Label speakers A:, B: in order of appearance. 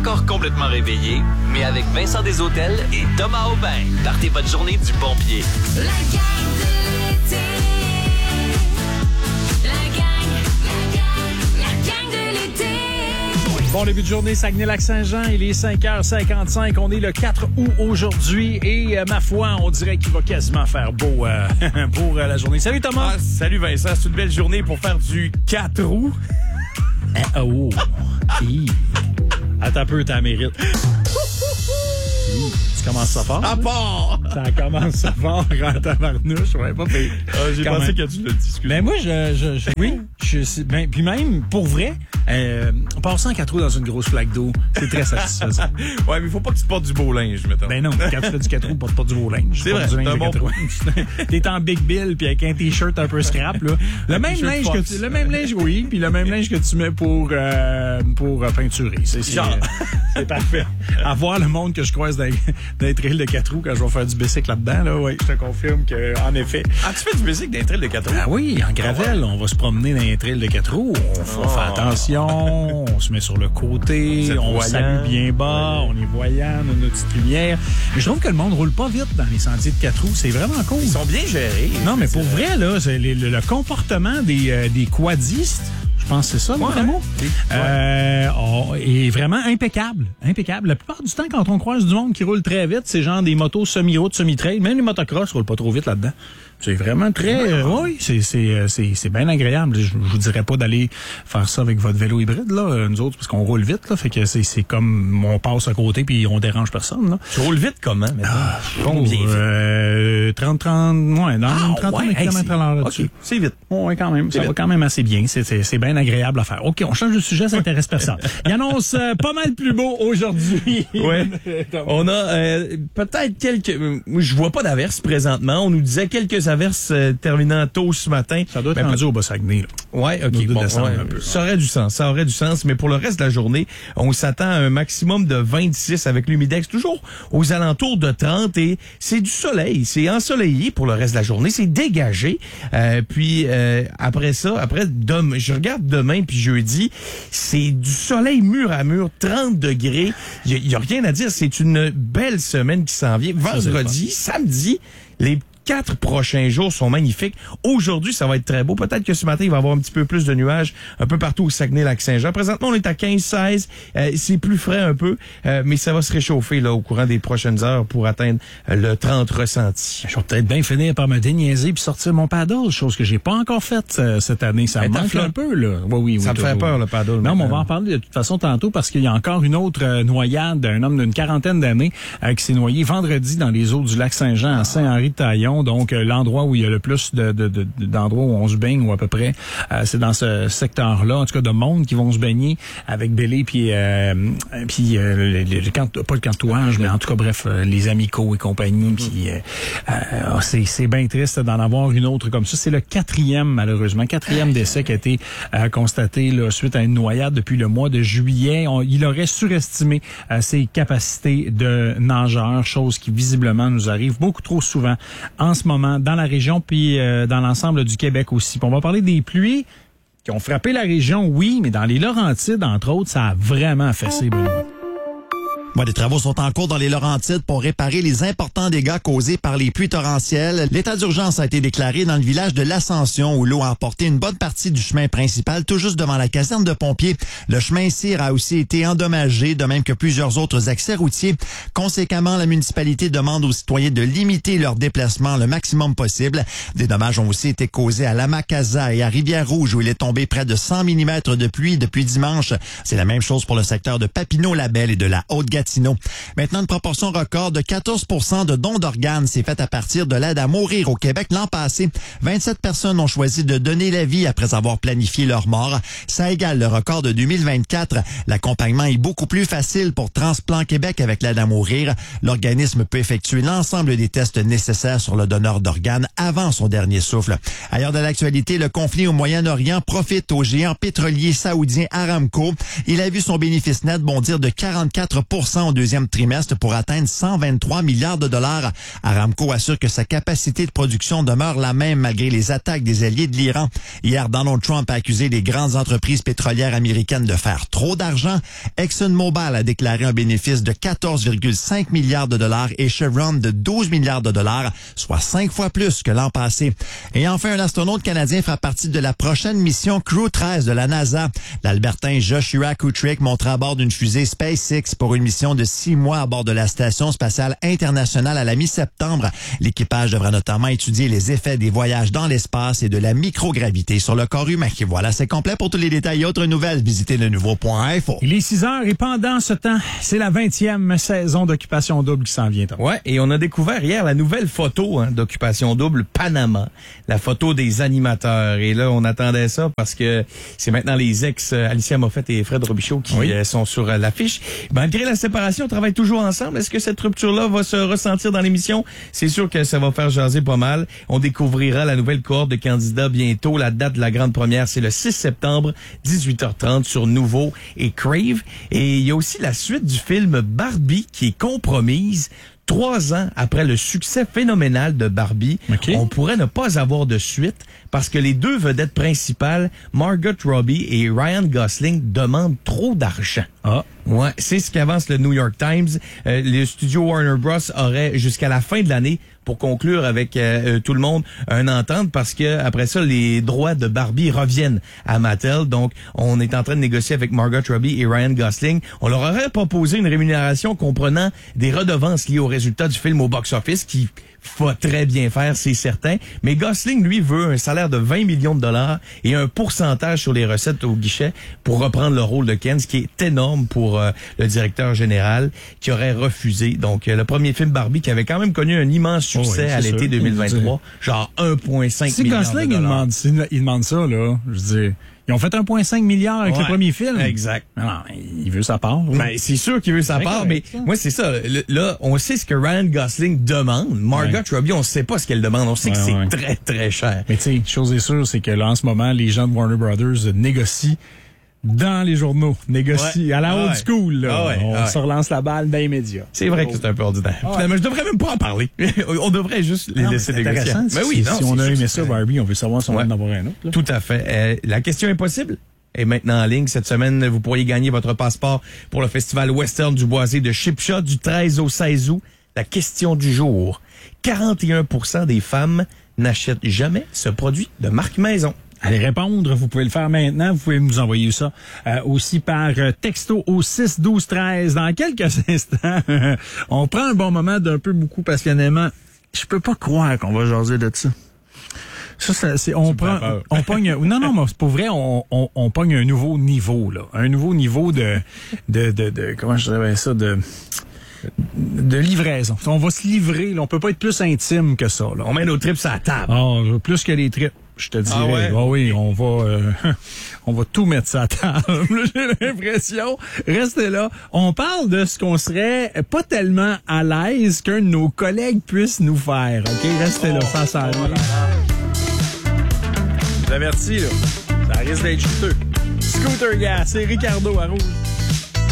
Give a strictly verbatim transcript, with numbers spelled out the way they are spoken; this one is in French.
A: encore complètement réveillé, mais avec Vincent Desautels et Thomas Aubin. Partez votre journée du bon pied.
B: La gang de l'été. La gang, la gang, la gang de l'été.
C: Bon début de journée, Saguenay-Lac-Saint-Jean, il est cinq heures cinquante-cinq, on est le quatre août aujourd'hui et euh, ma foi, on dirait qu'il va quasiment faire beau euh, pour euh, la journée. Salut Thomas!
D: Ah, salut Vincent, c'est une belle journée pour faire du quatre août.
C: Ah, oh! Hi. Attends un peu, t'as mérite. Hi. Tu commences ça fort?
D: À part!
C: Ça commence ça fort en tabarnouche, ouais, pas pire.
D: Ah, j'ai
C: Quand
D: pensé
C: même.
D: que tu l'as dit, excuse-moi.
C: Ben moi, je, je, je oui, je, c'est- ben, puis même, pour vrai, euh, passer en quatre roues dans une grosse flaque d'eau, c'est très satisfaisant.
D: Ouais, mais il faut pas que tu portes du beau linge, mettons.
C: Ben non, quand tu fais du quatre roues, porte pas du beau linge.
D: C'est
C: Porte
D: vrai,
C: du linge
D: c'est un
C: de
D: bon
C: quatre roues. T'es en Big Bill puis avec un t-shirt un peu scrap, là. Le
D: Un
C: même
D: t-shirt
C: linge que
D: Fox.
C: tu, le même linge, oui, puis le même linge que tu mets pour, euh, pour euh, peinturer. C'est, c'est,
D: Genre.
C: euh, c'est parfait. À voir le monde que je croise dans, dans les trails de quatre roues quand je vais faire du bicycle là-dedans, là, oui, je te confirme que, en effet.
D: Ah, tu fais du musique d'un trail de quatre roues?
C: Ah oui, en gravel, on va se promener dans les trails de quatre roues. On f-
D: Oh.
C: fait attention, on se met sur le côté,
D: Vous êtes
C: on
D: voyant.
C: salue bien bas, on est voyant, on a notre petite lumière. Mais je trouve que le monde roule pas vite dans les sentiers de quatre roues. C'est vraiment cool.
D: Ils sont bien gérés.
C: Non, mais pour vrai, là, c'est le, le- le comportement des, euh, des quadistes, je pense que c'est ça le
D: Ouais,
C: vrai mot,
D: ouais.
C: euh, oh, est vraiment impeccable. Impeccable. La plupart du temps, quand on croise du monde qui roule très vite, c'est genre des motos semi-route, semi-trail. Même les motocross roulent pas trop vite là-dedans. C'est vraiment très... euh, oui, c'est, c'est, euh, c'est, c'est bien agréable. Je, je vous dirais pas d'aller faire ça avec votre vélo hybride, là, euh, nous autres, parce qu'on roule vite, là. Fait que c'est, c'est comme on passe à côté puis on dérange personne, là.
D: Tu roules vite comment, maintenant?
C: Ah,
D: Combien?
C: Euh, trente, trente, ouais, dans
D: Ah,
C: une trentaine
D: ouais,
C: de
D: hey,
C: kilomètres à l'heure là-dessus.
D: OK, c'est vite.
C: Oui, quand même. Ça
D: C'est
C: va
D: vite.
C: quand même assez bien. C'est, c'est, c'est bien agréable à faire. OK, on change de sujet, ça intéresse personne. Il annonce euh, pas mal plus beau aujourd'hui.
D: Ouais. On a euh, peut-être quelques... euh, Je vois pas d'averses présentement. On nous disait quelques averses euh, terminant tôt ce matin.
C: Ça doit être
D: Mais
C: rendu au Bas-Saguenay, là.
D: Ouais,
C: Nos
D: OK.
C: deux
D: Bon,
C: décembre,
D: ouais.
C: un peu.
D: Ça aurait du sens, ça aurait du sens. Mais pour le reste de la journée, on s'attend à un maximum de vingt-six avec l'humidex, toujours aux alentours de trente. Et c'est du soleil, c'est ensoleillé pour le reste de la journée, c'est dégagé. Euh, puis euh, après ça, après demain, je regarde demain puis jeudi, c'est du soleil mur à mur, trente degrés. Il y, a- il y a rien à dire, c'est une belle semaine qui s'en vient.
C: Ça, c'est le
D: Vendredi, samedi, les quatre prochains jours sont magnifiques. Aujourd'hui, ça va être très beau. Peut-être que ce matin, il va y avoir un petit peu plus de nuages un peu partout au Saguenay-Lac-Saint-Jean. Présentement, on est à quinze seize. Euh, c'est plus frais un peu, euh, mais ça va se réchauffer là au courant des prochaines heures pour atteindre euh, le trente ressenti.
C: Je vais peut-être bien finir par me déniaiser puis sortir mon paddle, chose que j'ai pas encore faite euh, cette année. Ça me
D: Mais t'as
C: manque
D: flot-
C: un peu, là. Oui, oui, oui.
D: Ça me fait
C: toujours.
D: peur, le paddle.
C: Non, mais on
D: maintenant.
C: va en parler de toute façon tantôt parce qu'il y a encore une autre euh, noyade d'un homme d'une quarantaine d'années euh, qui s'est noyé vendredi dans les eaux du lac Saint-Jean à Saint-Henri-de-Taillon. Donc, euh, l'endroit où il y a le plus de, de, de, d'endroits où on se baigne, ou à peu près, euh, c'est dans ce secteur-là, en tout cas de monde qui vont se baigner avec Bélé puis euh, puis euh, le, le, le camp- pas le cantouage, mais en tout cas, bref, euh, les amicaux et compagnie. Puis euh, euh, c'est, c'est bien triste d'en avoir une autre comme ça. C'est le quatrième, malheureusement, quatrième décès qui a été euh, constaté là, suite à une noyade depuis le mois de juillet. On- il aurait surestimé euh, ses capacités de nageur, chose qui visiblement nous arrive beaucoup trop souvent en ce moment dans la région puis euh, dans l'ensemble du Québec aussi. Puis on va parler des pluies qui ont frappé la région, oui, mais dans les Laurentides, entre autres, ça a vraiment affaissé, Bruno.
E: Bon, des travaux sont en cours dans les Laurentides pour réparer les importants dégâts causés par les pluies torrentielles. L'état d'urgence a été déclaré dans le village de l'Ascension où l'eau a emporté une bonne partie du chemin principal tout juste devant la caserne de pompiers. Le chemin Cyr a aussi été endommagé, de même que plusieurs autres accès routiers. Conséquemment, la municipalité demande aux citoyens de limiter leur déplacement le maximum possible. Des dommages ont aussi été causés à Lamacasa et à Rivière-Rouge où il est tombé près de cent millimètres de pluie depuis dimanche. C'est la même chose pour le secteur de Papineau-Labelle et de la Haute-Gatineau. Maintenant, une proportion record de quatorze pour cent de dons d'organes s'est faite à partir de l'aide à mourir au Québec l'an passé. vingt-sept personnes ont choisi de donner la vie après avoir planifié leur mort. Ça égale le record de deux mille vingt-quatre. L'accompagnement est beaucoup plus facile pour Transplant Québec avec l'aide à mourir. L'organisme peut effectuer l'ensemble des tests nécessaires sur le donneur d'organes avant son dernier souffle. Ailleurs de l'actualité, le conflit au Moyen-Orient profite au géant pétrolier saoudien Aramco. Il a vu son bénéfice net bondir de quarante-quatre pour cent au deuxième trimestre pour atteindre cent vingt-trois milliards de dollars. Aramco assure que sa capacité de production demeure la même malgré les attaques des alliés de l'Iran. Hier, Donald Trump a accusé les grandes entreprises pétrolières américaines de faire trop d'argent. ExxonMobil a déclaré un bénéfice de quatorze virgule cinq milliards de dollars et Chevron de douze milliards de dollars, soit cinq fois plus que l'an passé. Et enfin, un astronaute canadien fera partie de la prochaine mission Crew treize de la NASA. L'Albertain Joshua Kutrick montera à bord d'une fusée SpaceX pour une mission de six mois à bord de la Station spatiale internationale à la mi-septembre. L'équipage devra notamment étudier les effets des voyages dans l'espace et de la microgravité sur le corps humain. Et voilà, c'est complet. Pour tous les détails et autres nouvelles, visitez le nouveau point info.
C: Il est six heures et pendant ce temps, c'est la vingtième saison d'Occupation Double qui s'en vient. Tom.
D: Ouais, et on a découvert hier la nouvelle photo hein, d'Occupation Double Panama, la photo des animateurs. Et là, on attendait ça parce que c'est maintenant les ex euh, Alicia Moffett et Fred Robichaud qui
C: oui.
D: euh, sont sur euh, l'affiche. Malgré la séparation, on travaille toujours ensemble. Est-ce que cette rupture-là va se ressentir dans l'émission? C'est sûr que ça va faire jaser pas mal. On découvrira la nouvelle cohorte de candidats bientôt. La date de la grande première, c'est le six septembre, dix-huit heures trente sur Nouveau et Crave. Et il y a aussi la suite du film Barbie qui est compromise. Trois ans après le succès phénoménal de Barbie,
C: okay.
D: on pourrait ne pas avoir de suite parce que les deux vedettes principales, Margot Robbie et Ryan Gosling, demandent trop d'argent.
C: Ah.
D: Ouais, c'est ce qu'avance le New York Times. Euh, le studio Warner Bros. Aurait jusqu'à la fin de l'année pour conclure avec euh, tout le monde un entente parce que après ça, les droits de Barbie reviennent à Mattel. Donc, on est en train de négocier avec Margot Robbie et Ryan Gosling. On leur aurait proposé une rémunération comprenant des redevances liées aux résultats du film au box-office qui va très bien faire, c'est certain. Mais Gosling, lui, veut un salaire de vingt millions de dollars et un pourcentage sur les recettes au guichet pour reprendre le rôle de Ken, ce qui est énorme pour euh, le directeur général qui aurait refusé. Donc, euh, le premier film Barbie qui avait quand même connu un immense succès
C: oh oui,
D: à l'été
C: sûr.
D: deux mille vingt-trois, genre un virgule cinq
C: si
D: milliard
C: Gosling,
D: de
C: il
D: dollars.
C: demande, il, il demande ça, là, je veux dire, ils ont fait un virgule cinq milliard avec
D: Ouais,
C: le premier film.
D: Exact.
C: Non, il veut sa part. Oui.
D: Ben, c'est sûr qu'il veut sa
C: C'est
D: part,
C: correct,
D: mais
C: ça.
D: moi, c'est ça. Le- Là, on sait ce que Ryan Gosling demande. Margot
C: Ouais.
D: Robbie, on sait pas ce qu'elle demande. On sait que
C: Ouais,
D: c'est
C: ouais.
D: très, très cher.
C: Mais tu sais, chose est sûre, c'est que là, en ce moment, les gens de Warner Brothers négocient dans les journaux. Négocient
D: Ouais.
C: à la
D: Ah
C: old
D: ouais.
C: school, là.
D: Ah ouais,
C: On
D: ah ouais.
C: se relance la balle dans les médias.
D: C'est vrai que c'est un peu ordinaire.
C: Ah ouais.
D: Finalement, je devrais même pas en parler. on devrait juste les
C: Non, mais
D: laisser
C: c'est
D: négocier.
C: intéressant.
D: Mais oui,
C: si,
D: non,
C: si on
D: c'est
C: a
D: sûr
C: aimé
D: que
C: ça,
D: c'est-
C: Barbie, on veut savoir si on
D: Ouais.
C: va en avoir un autre. là.
D: Tout à fait. Euh, la question est possible est maintenant en ligne. Cette semaine, vous pourriez gagner votre passeport pour le festival Western du Boisé de Chipcha du treize au seize août. La question du jour. quarante et un pour cent des femmes n'achètent jamais ce produit de marque maison.
C: Allez répondre, vous pouvez le faire maintenant. Vous pouvez nous envoyer ça euh, aussi par euh, texto au six douze treize. Dans quelques instants, on prend un bon moment d'un peu beaucoup passionnément. Je peux pas croire qu'on va jaser de ça. Ça, ça c'est, on
D: me
C: prend,
D: fais peur.
C: on pogne, non, non, mais c'est pour vrai, on, on, on pogne un nouveau niveau, là. Un nouveau niveau de, de, de, de comment je dirais ça, de, de livraison. On va se livrer, là. On peut pas être plus intime que ça, là.
D: On met nos trips à la table.
C: Ah, plus que les tripes, je te dirais.
D: Ah ouais?
C: Ah oui, on va euh, on va tout mettre ça à table. J'ai l'impression. Restez là. On parle de ce qu'on serait pas tellement à l'aise qu'un de nos collègues puisse nous faire. OK? Restez là, ça s'en vient. Je vous avertis, là. Ça risque d'être juteux. Scooter Gas, c'est Ricardo à Rouge.